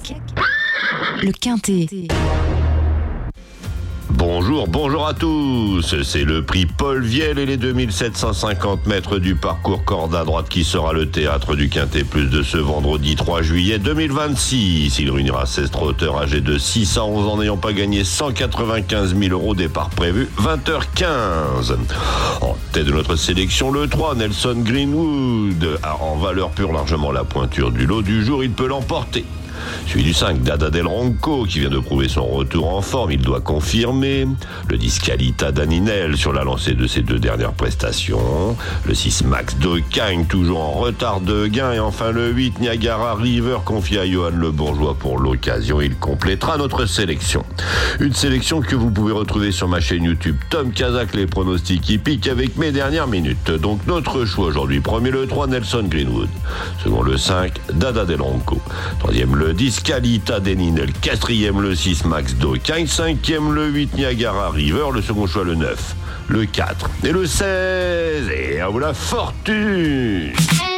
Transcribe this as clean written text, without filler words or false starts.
le Quintet. Bonjour à tous. C'est le prix Paul Viel et les 2750 mètres du parcours corde à droite qui sera le théâtre du Quintet Plus de ce vendredi 3 juillet 2026. Il réunira 16 trotteurs âgés de 6 à 11 ans n'ayant pas gagné 195 000 €, départ prévu 20h15. En tête de notre sélection, le 3, Nelson Greenwood. En valeur pure, largement la pointure du lot du jour, il peut l'emporter. Suivi du 5, Dada del Ronco, qui vient de prouver son retour en forme, il doit confirmer. Le 10, Calita Daninel, sur la lancée de ses deux dernières prestations. Le 6, Max Decagne, toujours en retard de gain. Et enfin le 8, Niagara River, confié à Johan Le Bourgeois pour l'occasion. Il complétera notre sélection. Une sélection que vous pouvez retrouver sur ma chaîne YouTube Tom Kazak, les pronostics hippiques avec mes dernières minutes. Donc notre choix aujourd'hui, premier le 3, Nelson Greenwood. Second le 5, Dada del Ronco. Troisième le 10, Calita Daninel. Quatrième le 6, Max Decagne. Cinquième le 8, Niagara River. Le second choix le 9, le 4 et le 16. Et à vous la fortune!